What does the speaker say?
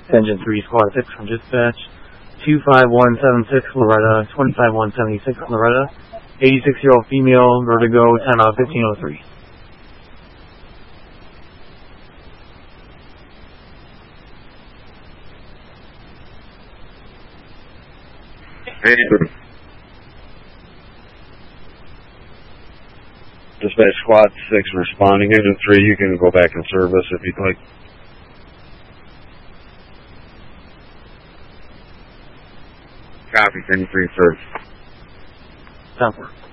Engine 3, Squad 6 from dispatch. 25176 Loretta, 25176 Loretta. 86-year-old female, vertigo, 10 out of 1503. Dispatch Squad 6 responding. Engine 3, you can go back in service if you'd like. Copy, Engine 3 service. Sounds good.